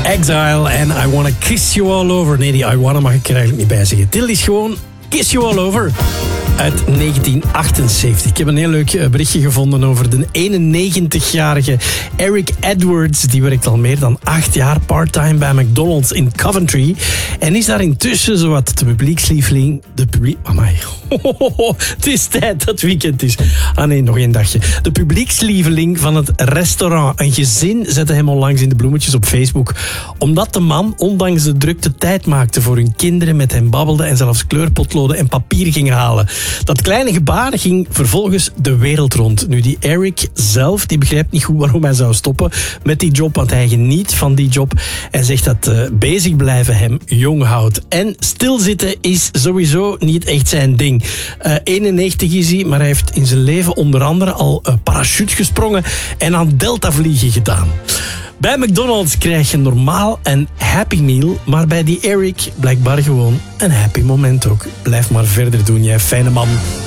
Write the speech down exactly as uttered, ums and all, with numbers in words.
Exile en I Wanna Kiss You All Over. Nee, die I Wanna mag ik er eigenlijk niet bij zeggen. Dit is gewoon Kiss You All Over uit negentien achtenzeventig. Ik heb een heel leuk berichtje gevonden over de eenennegentigjarige Eric Edwards. Die werkt al meer dan acht jaar parttime bij McDonald's in Coventry. En is daar intussen zowat de publiekslieveling. De publiek... Amai. Het is tijd dat het weekend is. Ah nee, nog één dagje. De publiekslieveling van het restaurant. Een gezin zette hem onlangs in de bloemetjes op Facebook. Omdat de man, ondanks de drukte, tijd maakte voor hun kinderen, met hen babbelde en zelfs kleurpotloden en papier ging halen. Dat kleine gebaar ging vervolgens de wereld rond. Nu, die Eric zelf, die begrijpt niet goed waarom hij zou stoppen met die job, want hij geniet van die job en zegt dat uh, bezig blijven hem jong houdt. En stilzitten is sowieso niet echt zijn ding. Uh, eenennegentig is hij, maar hij heeft in zijn leven onder andere al uh, parachute gesprongen en aan deltavliegen gedaan. Bij McDonald's krijg je normaal een happy meal, maar bij die Eric blijkbaar gewoon een happy moment ook. Blijf maar verder doen, jij fijne man.